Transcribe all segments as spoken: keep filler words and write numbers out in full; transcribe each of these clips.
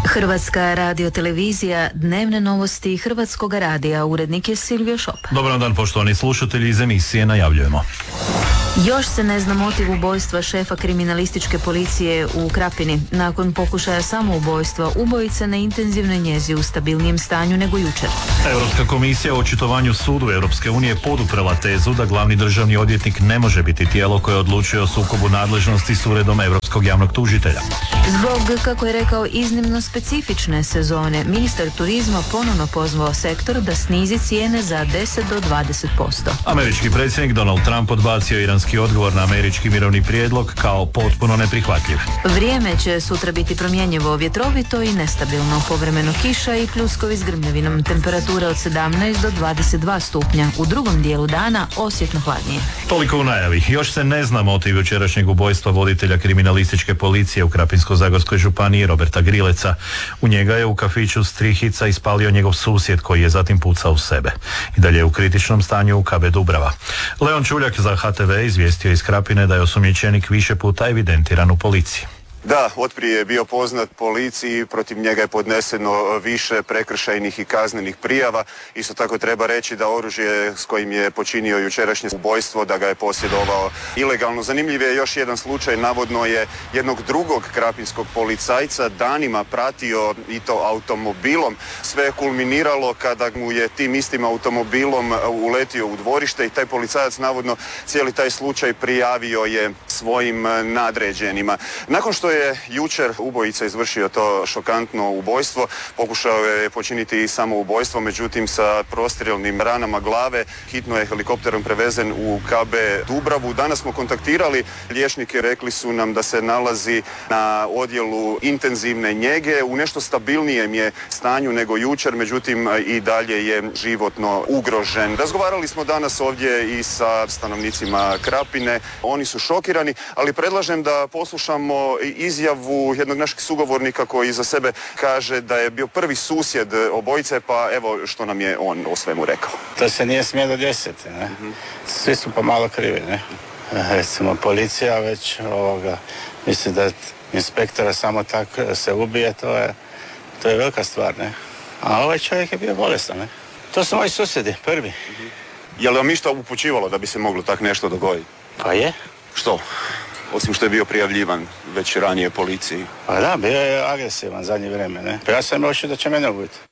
Hrvatska radiotelevizija, dnevne novosti Hrvatskog radija, urednik je Silvio Šop. Dobar dan poštovani slušatelji, iz emisije najavljujemo. Još se ne zna motiv ubojstva šefa kriminalističke policije u Krapini. Nakon pokušaja samoubojstva, ubojica na intenzivnoj njezi u stabilnijem stanju nego jučer. Europska komisija u očitovanju sudu Europske unije poduprela tezu da glavni državni odvjetnik ne može biti tijelo koje odlučuje o sukobu nadležnosti s uredom Europskog javnog tužitelja. Zbog, kako je rekao, iznimno specifične sezone, ministar turizma ponovno pozvao sektor da snizi cijene za deset do dvadeset posto. Američki predsjednik Donald Trump odbacio iranski odgovor na američki mirovni prijedlog kao potpuno neprihvatljiv. Vrijeme će sutra biti promjenjivo, vjetrovito i nestabilno, povremeno kiša i pljuskovi s grmljavinom. Temperatura od sedamnaest do dvadeset dva stupnja. U drugom dijelu dana osjetno hladnije. Toliko u najavi. Još se ne zna motiv jučerašnjeg ubojstva voditelja kriminalističke policije u Krapinsko-zagorskoj županiji Roberta Grileca. U njega je u kafiću Strihica ispalio njegov susjed koji je zatim pucao u sebe. I dalje je u kritičnom stanju u K B Dubrava. Leon Čuljak za H T V izvijestio iz Krapine da je osumnjičenik više puta evidentiran u policiji. Da, otprije je bio poznat policiji, protiv njega je podneseno više prekršajnih i kaznenih prijava. Isto tako treba reći da oružje s kojim je počinio jučerašnje ubojstvo, da ga je posjedovao ilegalno. Zanimljiv je još jedan slučaj, navodno je jednog drugog krapinskog policajca danima pratio i to automobilom. Sve je kulminiralo kada mu je tim istim automobilom uletio u dvorište i taj policajac navodno cijeli taj slučaj prijavio je svojim nadređenima. Nakon što je jučer ubojica izvršio to šokantno ubojstvo, pokušao je počiniti i samoubojstvo, međutim sa prostrijelnim ranama glave, hitno je helikopterom prevezen u K B Dubravu. Danas smo kontaktirali liječnike, rekli su nam da se nalazi na odjelu intenzivne njege, u nešto stabilnijem je stanju nego jučer, međutim i dalje je životno ugrožen. Razgovarali smo danas ovdje i sa stanovnicima Krapine, oni su šokirani, ali predlažem da poslušamo izjavu jednog našeg sugovornika koji za sebe kaže da je bio prvi susjed obojice, pa evo što nam je on o svemu rekao. To se nije smjelo desiti, ne? Mm-hmm. Svi su pomalo krivi, ne? Recimo policija već ovoga, mislim da inspektora samo tako se ubije, to je, to je velika stvar, ne? A ovaj čovjek je bio bolestan, ne? To su moji susjedi, prvi. Mm-hmm. Je li vam išta upućivalo da bi se moglo tak nešto dogoditi? Pa je. Što? Osim što je bio prijavljivan već ranije policiji. Pa da, bio je agresivan zadnje vrijeme, ne? Pa ja sam mislio da će mene ubiti.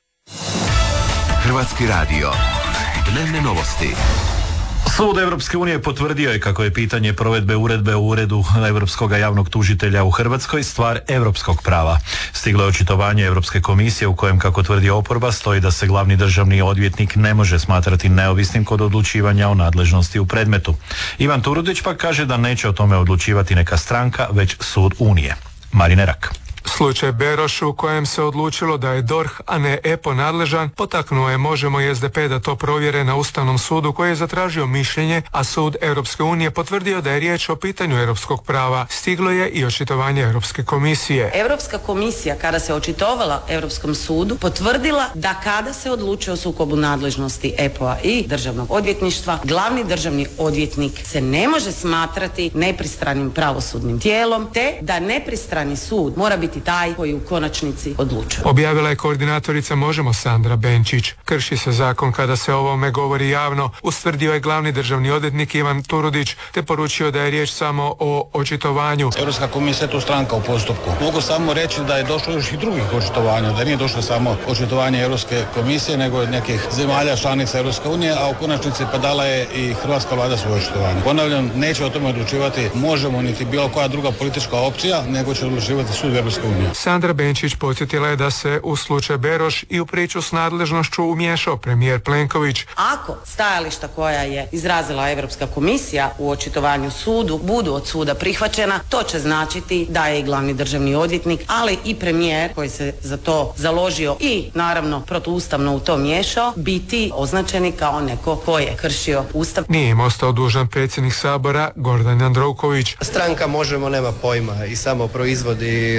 Hrvatski radio. Dnevne novosti. Sud Europske unije potvrdio je kako je pitanje provedbe uredbe u Uredu Europskog javnog tužitelja u Hrvatskoj stvar europskog prava. Stiglo je očitovanje Europske komisije u kojem, kako tvrdi oporba, stoji da se glavni državni odvjetnik ne može smatrati neovisnim kod odlučivanja o nadležnosti u predmetu. Ivan Turudić pak kaže da neće o tome odlučivati neka stranka, već sud Unije. Marine Rak. Slučaj Beroš u kojem se odlučilo da je D O R H, a ne E P O nadležan, potaknuo je Možemo i S D P da to provjere na Ustavnom sudu koji je zatražio mišljenje, a sud Europske unije potvrdio da je riječ o pitanju europskog prava. Stiglo je i očitovanje Europske komisije. Europska komisija, kada se očitovala Europskom sudu, potvrdila da kada se odlučuje o sukobu nadležnosti E P O-a i državnog odvjetništva, glavni državni odvjetnik se ne može smatrati nepristranim pravosudnim tijelom, te da nepristrani sud mora biti taj koji u konačnici odlučuje. Objavila je koordinatorica Možemo Sandra Benčić. Krši se zakon kada se o ovome govori javno, ustvrdio je glavni državni odvjetnik Ivan Turudić, te poručio da je riječ samo o očitovanju. Europska komisija je tu stranka u postupku. Mogu samo reći da je došlo još i drugih očitovanja, da nije došlo samo očitovanje Europske komisije, nego od nekih zemalja članica Europske unije, a u konačnici pa dala je i hrvatska vlada svoje očitovanje. Ponavljam, neće o tome odlučivati Možemo niti bilo koja druga politička opcija, nego će odlučivati sud Europske unije. Sandra Benčić podsjetila je da se u slučaju Beroš i u priču s nadležnošću umiješao premijer Plenković. Ako stajališta koja je izrazila Europska komisija u očitovanju sudu budu od suda prihvaćena, to će značiti da je i glavni državni odvjetnik, ali i premijer koji se za to založio i naravno protuustavno u to miješao, biti označeni kao neko ko je kršio Ustav. Nije im ostao dužan predsjednik Sabora Gordan Jandroković. Stranka Možemo nema pojma i samo proizvodi nove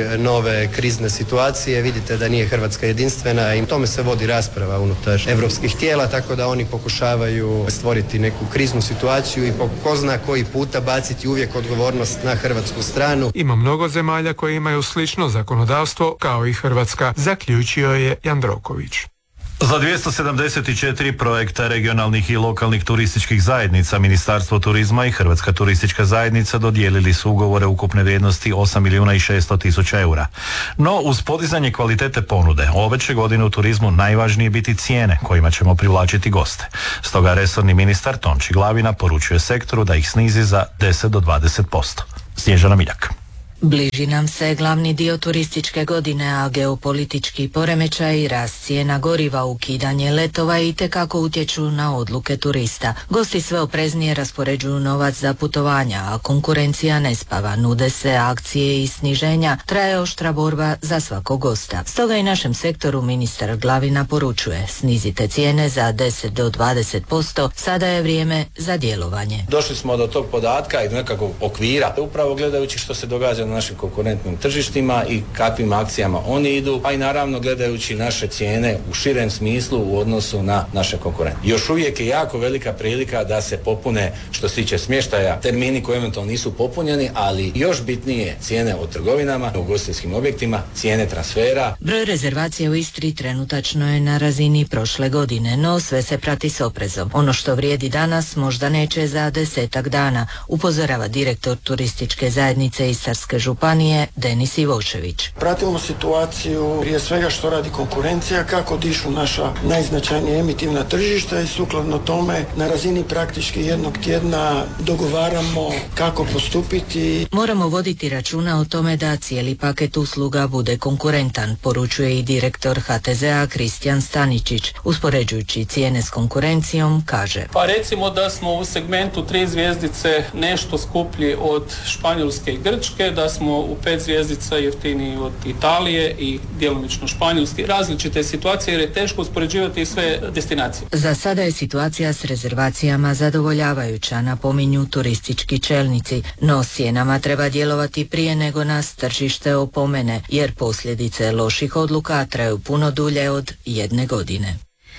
ove krizne situacije. Vidite da nije Hrvatska jedinstvena i tome se vodi rasprava unutar evropskih tijela, tako da oni pokušavaju stvoriti neku kriznu situaciju i po ko zna koji puta baciti uvijek odgovornost na hrvatsku stranu. Ima mnogo zemalja koje imaju slično zakonodavstvo kao i Hrvatska, zaključio je Jandroković. Za dvjesto sedamdeset četiri projekta regionalnih i lokalnih turističkih zajednica Ministarstvo turizma i Hrvatska turistička zajednica dodijelili su ugovore ukupne vrijednosti osam milijuna i šesto tisuća eura. No, uz podizanje kvalitete ponude, ove će godine u turizmu najvažnije biti cijene kojima ćemo privlačiti goste. Stoga resorni ministar Tonči Glavina poručuje sektoru da ih snizi za deset do dvadeset posto. Snježana Miljak. Bliži nam se glavni dio turističke godine, a geopolitički poremećaj i rast cijena goriva, ukidanje letova itekako utječu na odluke turista. Gosti sve opreznije raspoređuju novac za putovanja, a konkurencija ne spava. Nude se akcije i sniženja, traje oštra borba za svakog gosta. Stoga i našem sektoru ministar Glavina poručuje: snizite cijene za deset do dvadeset posto, sada je vrijeme za djelovanje. Došli smo do tog podatka i do nekakvog okvira, upravo gledajući što se događa na našim konkurentnim tržištima i kakvim akcijama oni idu, a i naravno gledajući naše cijene u širem smislu u odnosu na naše konkurente. Još uvijek je jako velika prilika da se popune, što se tiče smještaja, termini koji eventualno nisu popunjeni, ali još bitnije cijene u trgovinama, u ugostiteljskim objektima, cijene transfera. Broj rezervacija u Istri trenutačno je na razini prošle godine, no sve se prati s oprezom. Ono što vrijedi danas možda neće za desetak dana, upozorava direktor turističke zajednice Istarske županije Denis Ivošević. Pratimo situaciju, prije svega što radi konkurencija, kako dišu naša najznačajnija emitivna tržišta i sukladno tome na razini praktički jednog tjedna dogovaramo kako postupiti. Moramo voditi računa o tome da cijeli paket usluga bude konkurentan, poručuje i direktor H T Z-a Kristijan Staničić. Uspoređujući cijene s konkurencijom, kaže: Pa recimo da smo u segmentu tri zvjezdice nešto skuplji od Španjolske i Grčke, da smo u pet zvjezdica jeftiniji od Italije i djelomično Španjolske. Različite situacije jer je teško uspoređivati sve destinacije. Za sada je situacija s rezervacijama zadovoljavajuća, napominju turistički čelnici, no s cijenama treba djelovati prije nego nas tržište opomene, jer posljedice loših odluka traju puno dulje od jedne godine.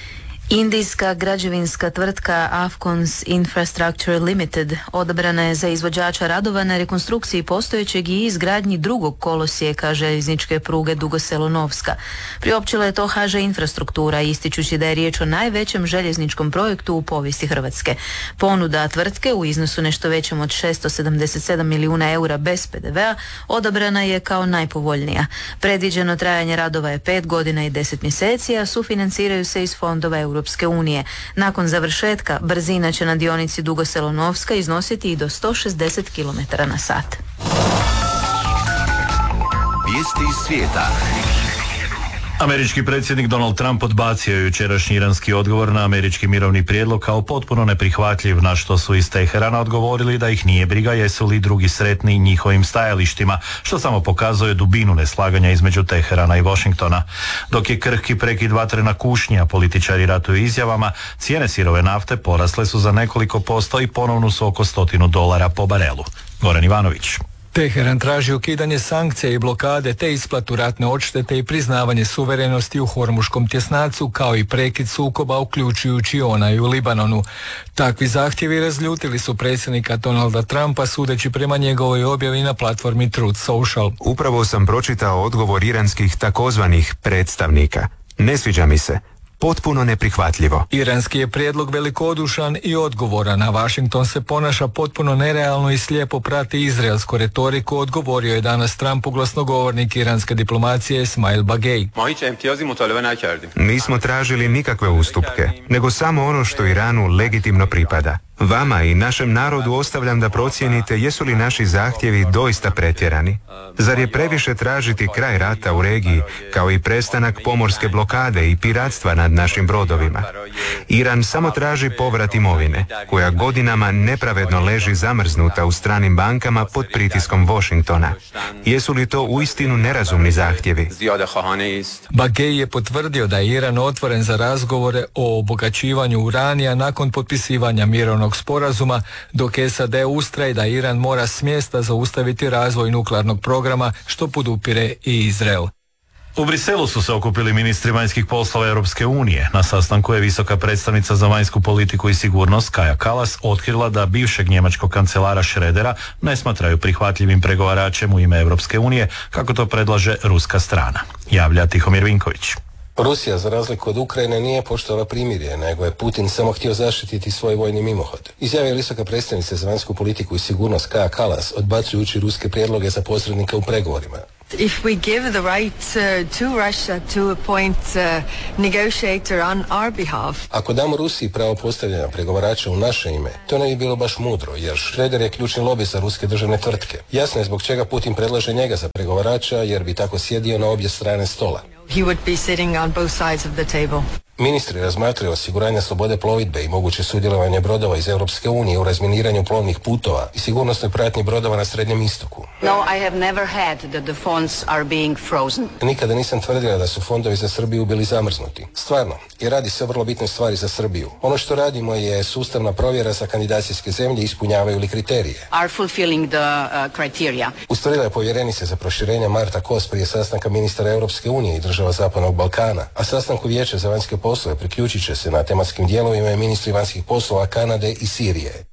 Indijska građevinska tvrtka Afcons Infrastructure Limited odabrana je za izvođača radova na rekonstrukciji postojećeg i izgradnji drugog kolosijeka željezničke pruge Dugo Selo-Novska. Priopćila je to H Ž Infrastruktura, ističući da je riječ o najvećem željezničkom projektu u povijesti Hrvatske. Ponuda tvrtke u iznosu nešto većem od šesto sedamdeset sedam milijuna eura bez P D V-a odabrana je kao najpovoljnija. Predviđeno trajanje radova je pet godina i deset mjeseci, a sufinanciraju se iz fondova Europske unije. Nakon završetka brzina će na dionici Dugo Selo-Novska iznositi i do sto šezdeset kilometara na sat. Vijesti iz svijeta. Američki predsjednik Donald Trump odbacio je jučerašnji iranski odgovor na američki mirovni prijedlog kao potpuno neprihvatljiv, na što su iz Teherana odgovorili da ih nije briga jesu li drugi sretni njihovim stajalištima, što samo pokazuje dubinu neslaganja između Teherana i Washingtona. Dok je krhki prekid vatrena kušnja, političari ratuju izjavama, cijene sirove nafte porasle su za nekoliko posto i ponovno su oko stotinu dolara po barelu. Goran Ivanović. Teheran traži ukidanje sankcija i blokade te isplatu ratne odštete i priznavanje suverenosti u Hormuškom tjesnacu, kao i prekid sukoba uključujući onaj u Libanonu. Takvi zahtjevi razljutili su predsjednika Donalda Trumpa, sudeći prema njegovoj objavi na platformi Truth Social. Upravo sam pročitao odgovor iranskih takozvanih predstavnika. Ne sviđa mi se. Potpuno neprihvatljivo. Iranski je prijedlog velikodušan i odgovoran, a Washington se ponaša potpuno nerealno i slijepo prati izraelsku retoriku, odgovorio je danas Trumpu glasnogovornik iranske diplomacije Esmail Bagej. Nismo tražili nikakve ustupke, nego samo ono što Iranu legitimno pripada. Vama i našem narodu ostavljam da procijenite jesu li naši zahtjevi doista pretjerani. Zar je previše tražiti kraj rata u regiji, kao i prestanak pomorske blokade i piratstva nad našim brodovima? Iran samo traži povrat imovine, koja godinama nepravedno leži zamrznuta u stranim bankama pod pritiskom Washingtona. Jesu li to uistinu nerazumni zahtjevi? Bagej je potvrdio da je Iran otvoren za razgovore o obogaćivanju uranija nakon potpisivanja mirovnog nuklearnog sporazuma, dok S A D ustraje da Iran mora s mjesta zaustaviti razvoj nuklearnog programa, što podupire i Izrael. U Briselu su se okupili ministri vanjskih poslova Europske unije. Na sastanku je visoka predstavnica za vanjsku politiku i sigurnost Kaja Kallas otkrila da bivšeg njemačkog kancelara Schrödera ne smatraju prihvatljivim pregovaračem u ime Europske unije, kako to predlaže ruska strana. Javlja Tihomir Vinković. Rusija, za razliku od Ukrajine, nije poštovala primirje, nego je Putin samo htio zaštititi svoj vojni mimohod. Izjavila visoka predstavnica za vanjsku politiku i sigurnost Kaja Kallas, odbacujući ruske prijedloge za posrednika u pregovorima. If we give the right uh, to Russia to appoint uh, negotiator on our behalf. Ako damo Rusiji pravo postavljanja pregovarača u naše ime, to ne bi bilo baš mudro, jer Schröder je ključni lobi za ruske državne tvrtke. Jasno je zbog čega Putin predlaže njega za pregovarača, jer bi tako sjedio na obje strane stola. He would be sitting on both sides of the table. Ministri razmatraju osiguranje slobode plovidbe i moguće sudjelovanje brodova iz Europske unije u razminiranju plovnih putova i sigurnosnoj pratnji brodova na Srednjem istoku. No, I have never had that the funds are being frozen. Nikada nisam tvrdila da su fondovi za Srbiju bili zamrznuti. Stvarno, i radi se o vrlo bitnoj stvari za Srbiju. Ono što radimo je sustavna provjera za kandidacijske zemlje, ispunjavaju li kriterije. Are fulfilling the uh, criteria. Ustvrdila je povjerenica za proširenje Marta Kos prije sastanka ministara Europske unije i država Zapadnog Balkana, a sastanku Vijeća za vanjske poslove priključit će se na tematskim dijelovima i ministri vanjskih poslova Kanade i Sirije.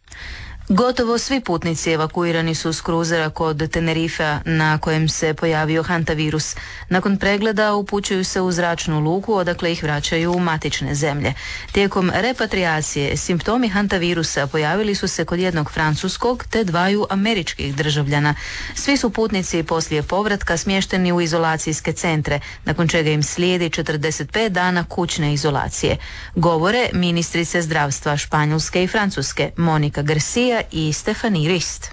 Gotovo svi putnici evakuirani su s kruzera kod Tenerifea na kojem se pojavio hantavirus. Nakon pregleda upućuju se u zračnu luku odakle ih vraćaju u matične zemlje. Tijekom repatriacije simptomi hantavirusa pojavili su se kod jednog francuskog te dvaju američkih državljana. Svi su putnici poslije povratka smješteni u izolacijske centre, nakon čega im slijedi četrdeset pet dana kućne izolacije. Govore ministrice zdravstva Španjolske i Francuske Monika Garcia i Stefani Rist.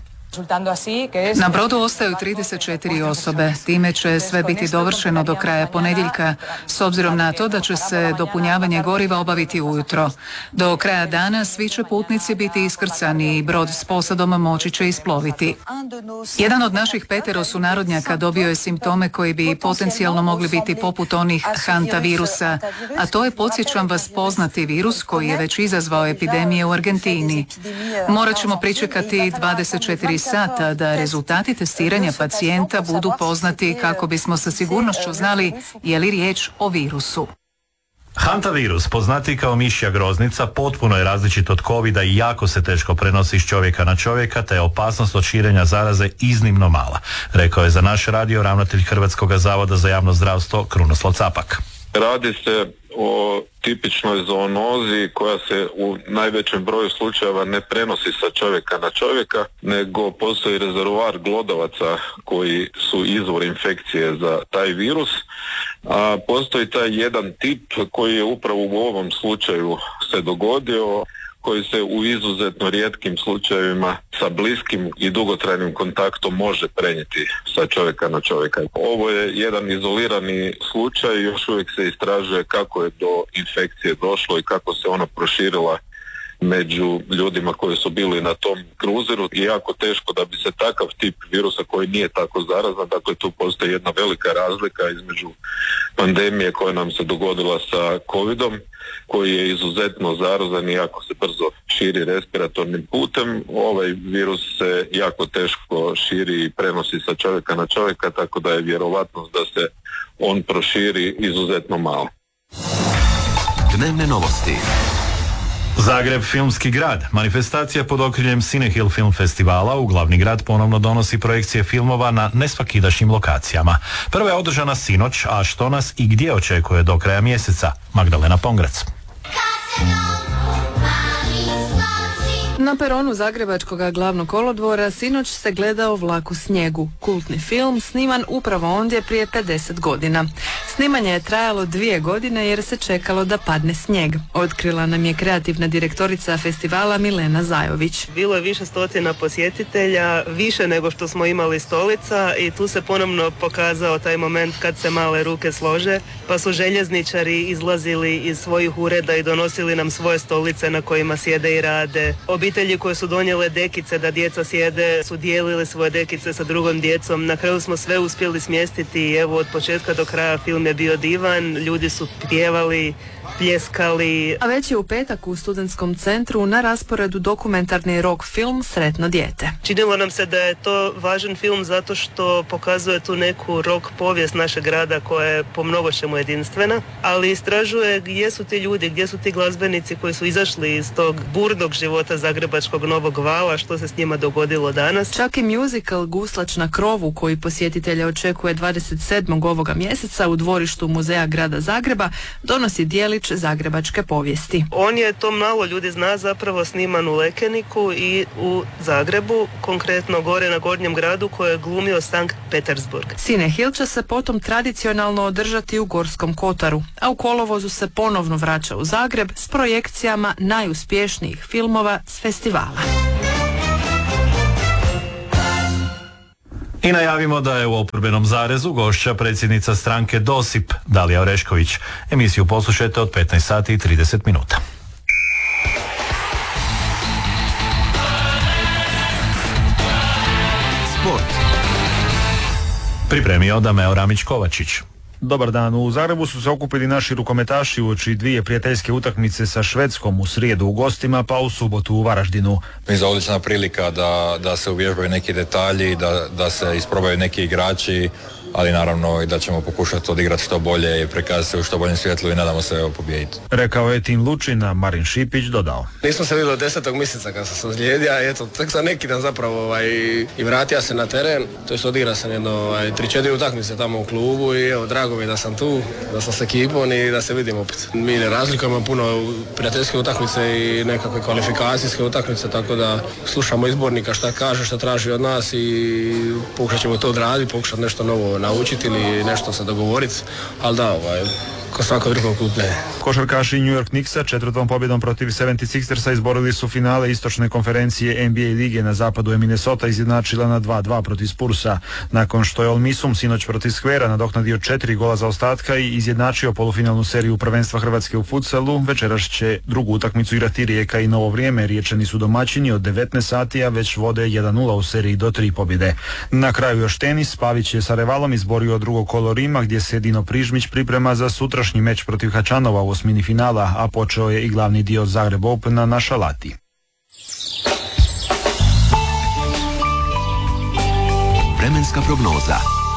Na brodu ostaju trideset četiri osobe. Time će sve biti dovršeno do kraja ponedjeljka, s obzirom na to da će se dopunjavanje goriva obaviti ujutro. Do kraja dana svi će putnici biti iskrcani i brod s posadom moći će isploviti. Jedan od naših petero sunarodnjaka dobio je simptome koji bi potencijalno mogli biti poput onih hantavirusa, a to je, podsjećam vas, poznati virus koji je već izazvao epidemije u Argentini. Morat ćemo pričekati dvadeset četiri sata da rezultati testiranja pacijenta budu poznati kako bismo sa sigurnošću znali je li riječ o virusu. Hantavirus, poznati kao mišja groznica, potpuno je različit od covida i jako se teško prenosi s čovjeka na čovjeka, te je opasnost od širenja zaraze iznimno mala, rekao je za naš radio ravnatelj Hrvatskog zavoda za javno zdravstvo Krunoslav Capak. Radi se o tipičnoj zoonozi koja se u najvećem broju slučajeva ne prenosi sa čovjeka na čovjeka, nego postoji rezervoar glodavaca koji su izvor infekcije za taj virus. A postoji taj jedan tip koji je upravo u ovom slučaju se dogodio, koji se u izuzetno rijetkim slučajevima sa bliskim i dugotrajnim kontaktom može prenijeti sa čovjeka na čovjeka. Ovo je jedan izolirani slučaj i još uvijek se istražuje kako je do infekcije došlo i kako se ona proširila među ljudima koji su bili na tom kruzeru i jako teško da bi se takav tip virusa koji nije tako zarazan, dakle tu postoji jedna velika razlika između pandemije koja nam se dogodila sa covidom, koji je izuzetno zarazan i jako se brzo širi respiratornim putem. Ovaj virus se jako teško širi i prenosi sa čovjeka na čovjeka, tako da je vjerovatnost da se on proširi izuzetno malo. Dnevne novosti. Zagreb filmski grad. Manifestacija pod okriljem Cinehill Film Festivala u glavni grad ponovno donosi projekcije filmova na nesvakidašnjim lokacijama. Prva je održana sinoć, a što nas i gdje očekuje do kraja mjeseca? Magdalena Pongrac. Na peronu Zagrebačkog glavnog kolodvora sinoć se gledao Vlak u snijegu, kultni film sniman upravo ondje prije pedeset godina. Snimanje je trajalo dvije godine jer se čekalo da padne snijeg. Otkrila nam je kreativna direktorica festivala Milena Zajović. Bilo je više stotina posjetitelja, više nego što smo imali stolica i tu se ponovno pokazao taj moment kad se male ruke slože, pa su željezničari izlazili iz svojih ureda i donosili nam svoje stolice na kojima sjede i rade. Obitelji koje su donijele dekice da djeca sjede su dijelili svoje dekice sa drugom djecom. Na kraju smo sve uspjeli smjestiti i evo od početka do kraja film film je bio divan, ljudi su pjevali, pljeskali. A već je u petak u Studentskom centru na rasporedu dokumentarni rock film Sretno dijete. Činilo nam se da je to važan film zato što pokazuje tu neku rock povijest našeg grada koja je po mnogo čemu jedinstvena, ali istražuje gdje su ti ljudi, gdje su ti glazbenici koji su izašli iz tog burnog života zagrebačkog novog vala, što se s njima dogodilo danas. Čak i musical Guslač na krovu koji posjetitelja očekuje dvadeset sedmog ovoga mjeseca u dvorištu Muzeja grada Zagreba donosi dijelić zagrebačke povijesti. On je, to malo ljudi zna, zapravo sniman u Lekeniku i u Zagrebu, konkretno gore na Gornjem gradu koje je glumio Sankt Petersburg. Cinehil će se potom tradicionalno održati u Gorskom kotaru, a u kolovozu se ponovno vraća u Zagreb s projekcijama najuspješnijih filmova s festivala. I najavimo da je u oporbenom zarezu gošća predsjednica stranke DOSIP, Dalija Orešković. Emisiju poslušajte od petnaest sati i trideset minuta. Sport. Pripremio Dameo Ramić-Kovačić. Dobar dan. U Zagrebu su se okupili naši rukometaši uoči dvije prijateljske utakmice sa Švedskom, u srijedu u gostima, pa u subotu u Varaždinu. Mi je odlična prilika da, da se uvježbaju neki detalji, da, da se isprobaju neki igrači, ali naravno i da ćemo pokušati odigrati što bolje i prikazati se u što boljem svjetlu i nadamo se pobijediti. Rekao je tim Lučin, a Marin Šipić dodao. Nismo se vidjeli od desetog mjeseca kad sam se ozlijedio, a eto, tek sam neki dan zapravo ovaj, i vratio se na teren, to jest odigrao sam jedno ovaj, tri četiri utakmice tamo u klubu i evo, drago mi je da sam tu, da sam s ekipom i da se vidimo opet. Mi ne razlikujemo puno prijateljske utakmice i nekakve kvalifikacijske utakmice, tako da slušamo izbornika šta kaže, šta traži od nas i pokušat ćemo to odraditi, pokušati nešto novo naučiti ili nešto se dogovoriti, ali da, ovaj, ko svako drugog klub ne. Košarkaši New York Knicksa četvrtom pobjedom protiv sedamdeset šestersa izborili su finale istočne konferencije N B A lige. Na zapadu je Minnesota izjednačila na dva dva protiv Spursa. Nakon što je Ol Misum sinoć protiv Skvera nadoknadio četiri gola za ostatka i izjednačio polufinalnu seriju prvenstva Hrvatske u futsalu, večeras će drugu utakmicu igrati Rijeka i Novo Vrijeme. Riječani su domaćini od devetnaest sati, a već vode jedan nula u seriji do tri pobjede. Na kraju još tenis. Pavić je sa Revalom izborio drugo kolo Rima, gdje se Dino Prižmić priprema za sutrašnji meč protiv Hačanova u osmini finala, a počeo je i glavni dio Zagreb Opena na Šalati. Vremenska prognoza.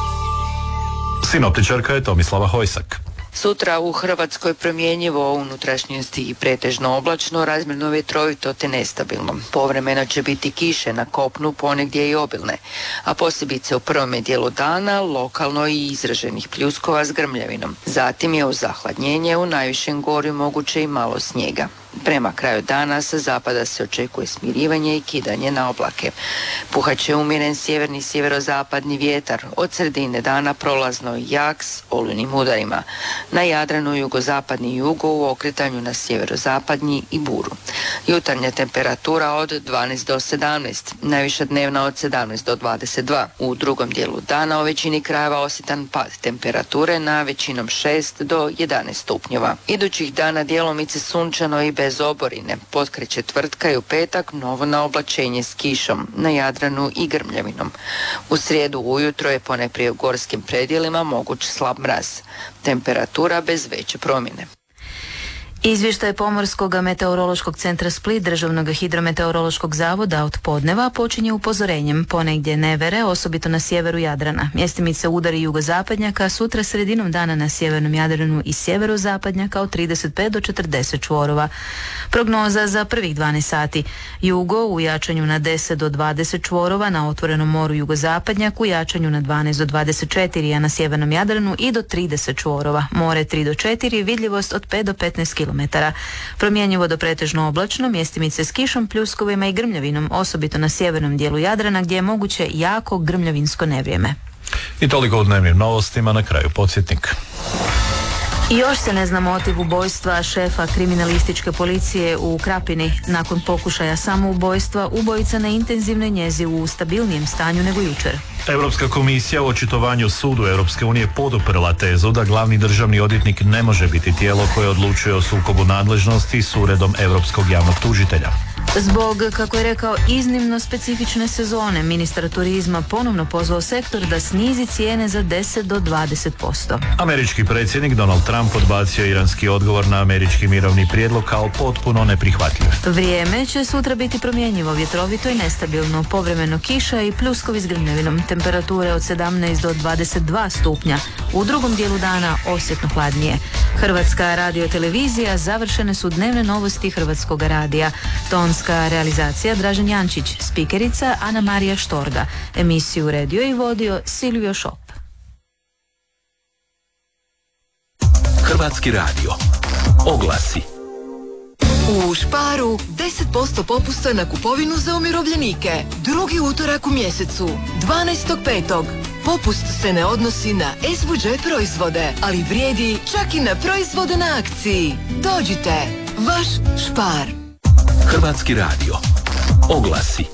Sinoptičarka je Tomislava Hojsak. Sutra u Hrvatskoj promjenjivo, u unutrašnjosti i pretežno oblačno, razmjerno vjetrovito te nestabilno. Povremeno će biti kiše na kopnu, ponegdje i obilne, a posebice u prvome dijelu dana lokalno i izraženih pljuskova s grmljavinom. Zatim je uz zahladnjenje u najvišem gorju moguće i malo snijega. Prema kraju dana sa zapada se očekuje smirivanje i kidanje na oblake. Puhaće umjeren sjeverni sjeverozapadni vjetar, od sredine dana prolazno jak s olujnim udarima. Na Jadranu jugozapadni jugo u okretanju na sjeverozapadnji i buru. Jutarnja temperatura od dvanaest do sedamnaest, najviša dnevna od sedamnaest do dvadeset dva. U drugom dijelu dana u većini krajeva osjetan pad temperature na većinom šest do jedanaest stupnjeva. Idućih dana djelomice sunčano i bez oborine. Potkraj četvrtka i u petak novo naoblačenje s kišom na Jadranu i grmljavinom. U srijedu ujutro je ponajprije u gorskim predjelima moguć slab mraz. Temperatura bez veće promjene. Izvještaj Pomorskog meteorološkog centra Split Državnog hidrometeorološkog zavoda od podneva počinje upozorenjem ponegdje nevere, osobito na sjeveru Jadrana. Mjestimice udari jugozapadnjaka, sutra sredinom dana na sjevernom Jadranu i sjeveru zapadnjaka od trideset pet do četrdeset čvorova. Prognoza za prvih dvanaest sati. Jugo u jačanju na deset do dvadeset čvorova, na otvorenom moru jugozapadnjak u jačanju na dvanaest do dvadeset četiri, a na sjevernom Jadranu i do trideset čvorova. More tri do četiri, vidljivost od pet do petnaest kilometara. Promjenjivo do pretežno oblačno, mjestimice s kišom, pljuskovima i grmljavinom, osobito na sjevernom dijelu Jadrana gdje je moguće jako grmljavinsko nevrijeme. I toliko u dnevnim novostima, na kraju podsjetnik. I još se ne zna motiv ubojstva šefa kriminalističke policije u Krapini. Nakon pokušaja samoubojstva, ubojica na intenzivnoj njezi u stabilnijem stanju nego jučer. Europska komisija u očitovanju sudu Europske unije poduprla tezu da glavni državni odvjetnik ne može biti tijelo koje odlučuje o sukobu nadležnosti s uredom Europskog javnog tužitelja. Zbog, kako je rekao, iznimno specifične sezone, ministar turizma ponovno pozvao sektor da snizi cijene za deset do dvadeset posto. Američki predsjednik Donald Trump odbacio iranski odgovor na američki mirovni prijedlog kao potpuno neprihvatljiv. Vrijeme će sutra biti promjenjivo, vjetrovito i nestabilno, povremeno kiša i pljuskovi s grmljavinom, temperature od sedamnaest do dvadeset dva stupnja, u drugom dijelu dana osjetno hladnije. Hrvatska radiotelevizija, završene su dnevne novosti Hrvatskog radija. Tonska realizacija Dražen Jančić, spikerica Ana Marija Štorga, emisiju uredio i vodio Silvio Šop. Hrvatski radio. Oglasi. U Sparu deset posto popusta na kupovinu za umirovljenike. Drugi utorak u mjesecu, dvanaestog petog Popust se ne odnosi na es vu đe proizvode, ali vrijedi čak i na proizvode na akciji. Dođite, vaš Spar. Hrvatski radio. Oglasi.